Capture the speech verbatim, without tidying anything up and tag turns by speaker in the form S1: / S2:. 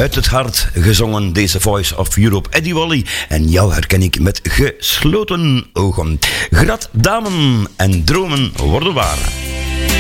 S1: Uit het hart gezongen, deze Voice of Europe, Eddie Wally. En jou herken ik met gesloten ogen. Grat, damen en dromen worden waar.